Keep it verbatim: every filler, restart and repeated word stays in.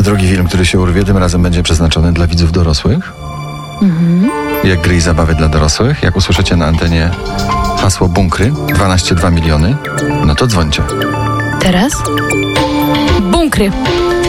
drugi film, który się urwie, tym razem będzie przeznaczony dla widzów dorosłych. Mhm. Jak gry i zabawy dla dorosłych. Jak usłyszycie na antenie hasło bunkry, dwanaście dwa miliony, no to dzwońcie. Teraz? Bunkry.